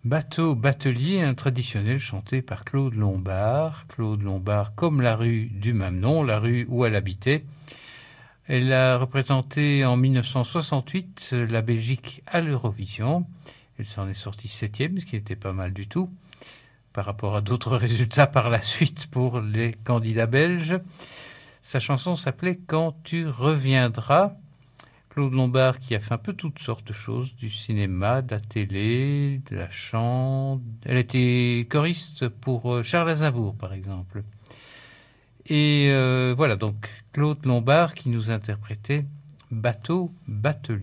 Bateau, batelier, un traditionnel chanté par Claude Lombard. Claude Lombard, comme la rue du même nom, la rue où elle habitait. Elle a représenté en 1968 la Belgique à l'Eurovision. Elle s'en est sortie 7e, ce qui était pas mal du tout, par rapport à d'autres résultats par la suite pour les candidats belges. Sa chanson s'appelait « Quand tu reviendras ». Claude Lombard qui a fait un peu toutes sortes de choses, du cinéma, de la télé, de la chant. Elle était choriste pour Charles Aznavour, par exemple. Et voilà, donc Claude Lombard qui nous interprétait « Bateau, batelier ».